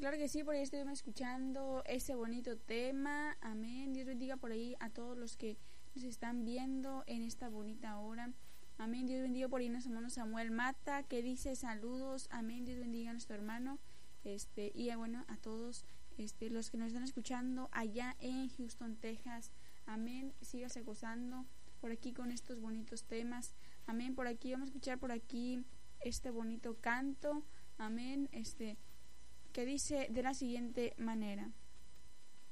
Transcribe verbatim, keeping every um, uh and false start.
claro que sí, por ahí estuvimos escuchando ese bonito tema. Amén. Dios bendiga por ahí a todos los que nos están viendo en esta bonita hora. Amén. Dios bendiga por ahí a nuestro hermano Samuel Mata, que dice saludos. Amén. Dios bendiga a nuestro hermano. Este, y bueno, a todos este, los que nos están escuchando allá en Houston, Texas. Amén. Sígase gozando por aquí con estos bonitos temas. Amén. Por aquí vamos a escuchar por aquí este bonito canto. Amén. Este, que dice de la siguiente manera: